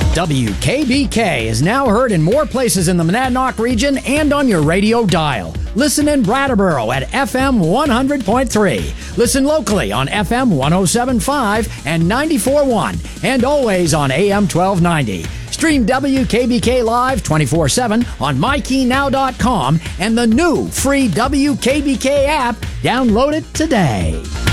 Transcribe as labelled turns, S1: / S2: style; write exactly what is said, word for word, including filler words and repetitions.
S1: W K B K is now heard in more places in the Monadnock region and on your radio dial. Listen in Brattleboro at F M one hundred point three. Listen locally on F M one oh seven point five and ninety-four point one, and always on A M twelve ninety. Stream W K B K live twenty-four seven on my key now dot com and the new free W K B K app. Download it today.